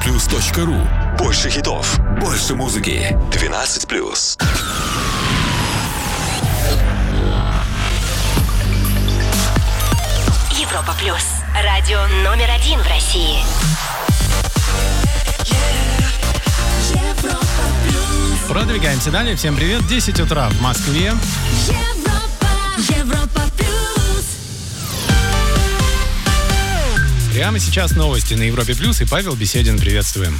europaplus.ru. Больше хитов, больше музыки. 12+. Европа Плюс. Радио номер 1 в России. Продвигаемся далее. Всем привет. 10 утра в Москве. Европа Плюс. Прямо сейчас новости на Европе Плюс. И Павел Беседин. Приветствуем.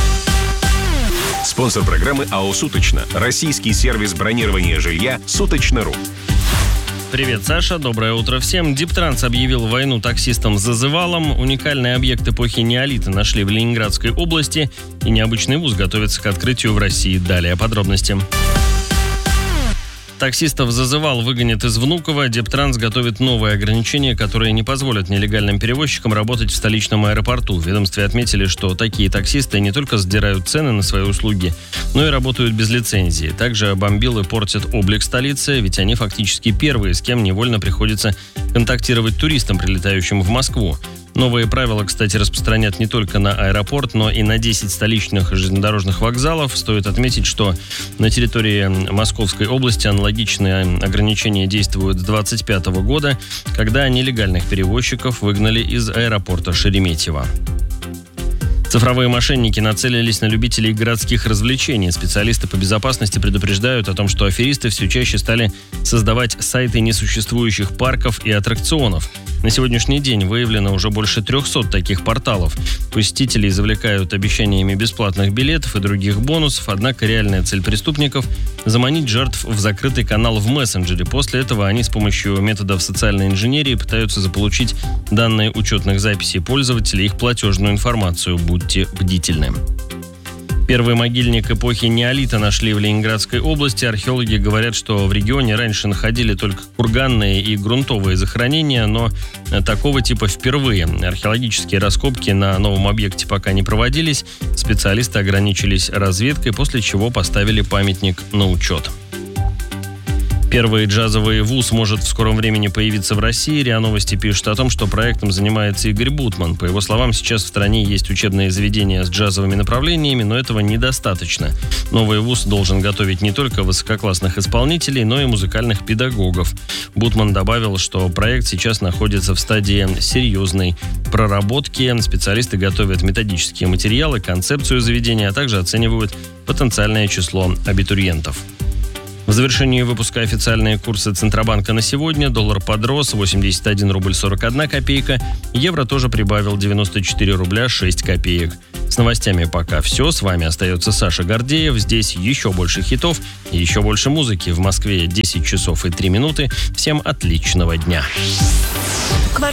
Спонсор программы АО «Суточно». Российский сервис бронирования жилья «Суточно.ру». Привет, Саша. Доброе утро всем. Диптранс объявил войну таксистам зазывалом. Уникальный объект эпохи неолита нашли в Ленинградской области. И необычный вуз готовится к открытию в России. Далее подробности. Таксистов зазывал выгонят из Внуково. Диптранс готовит новые ограничения, которые не позволят нелегальным перевозчикам работать в столичном аэропорту. В ведомстве отметили, что такие таксисты не только сдирают цены на свои услуги, но и работают без лицензии. Также бомбилы портят облик столицы, ведь они фактически первые, с кем невольно приходится контактировать туристам, прилетающим в Москву. Новые правила, кстати, распространят не только на аэропорт, но и на 10 столичных железнодорожных вокзалов. Стоит отметить, что на территории Московской области аналогичные ограничения действуют с 2025 года, когда нелегальных перевозчиков выгнали из аэропорта Шереметьево. Цифровые мошенники нацелились на любителей городских развлечений. Специалисты по безопасности предупреждают о том, что аферисты все чаще стали создавать сайты несуществующих парков и аттракционов. На сегодняшний день выявлено уже больше 300 таких порталов. Посетителей завлекают обещаниями бесплатных билетов и других бонусов, однако реальная цель преступников – заманить жертв в закрытый канал в мессенджере. После этого они с помощью методов социальной инженерии пытаются заполучить данные учетных записей пользователей и их платежную информацию. Будьте бдительны. Первый могильник эпохи неолита нашли в Ленинградской области. Археологи говорят, что в регионе раньше находили только курганные и грунтовые захоронения, но такого типа впервые. Археологические раскопки на новом объекте пока не проводились. Специалисты ограничились разведкой, после чего поставили памятник на учет. Первый джазовый вуз может в скором времени появиться в России. РИА Новости пишет о том, что проектом занимается Игорь Бутман. По его словам, сейчас в стране есть учебные заведения с джазовыми направлениями, но этого недостаточно. Новый вуз должен готовить не только высококлассных исполнителей, но и музыкальных педагогов. Бутман добавил, что проект сейчас находится в стадии серьезной проработки. Специалисты готовят методические материалы, концепцию заведения, а также оценивают потенциальное число абитуриентов. В завершении выпуска официальные курсы Центробанка на сегодня. Доллар подрос 81 рубль 41 копейка. Евро тоже прибавил 94 рубля 6 копеек. С новостями пока все. С вами остается Саша Гордеев. Здесь еще больше хитов и еще больше музыки. В Москве 10 часов и 3 минуты. Всем отличного дня.